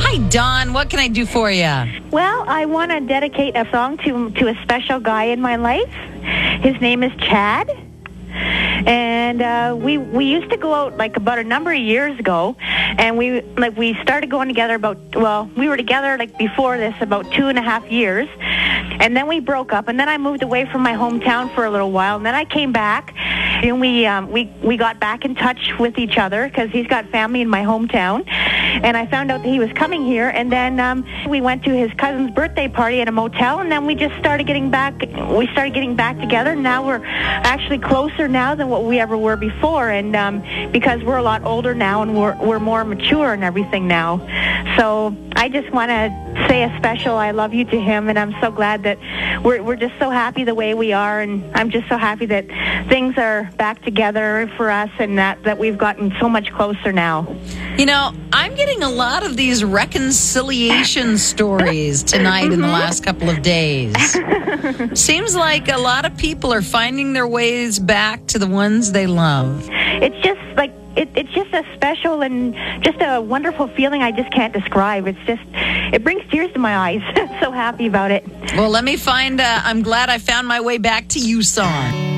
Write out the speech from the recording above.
Hi, Dawn. What can I do for you? Well, I want to dedicate a song to a special guy in my life. His name is Chad. And we used to go out like about a number of years ago, and we started going together we were together like before this about 2.5 years, and then we broke up, and then I moved away from my hometown for a little while, and then I came back, and we got back in touch with each other because he's got family in my hometown, and I found out that he was coming here, and then we went to his cousin's birthday party at a motel, and then we just started getting back. We started getting back together. And now we're actually closer now than what we ever were before, and because we're a lot older now and we're more mature and everything now. So I just want to say a special I love you to him, and I'm so glad that we're just so happy the way we are, and I'm just so happy that things are back together for us, and that we've gotten so much closer now. You know, I'm getting a lot of these reconciliation stories tonight in the last couple of days. Seems like a lot of people are finding their ways back to the ones they love. It's just like it's just a special and just a wonderful feeling I just can't describe. It brings tears to my eyes. So happy about it. Well, let me find I'm glad I found my way back to you song.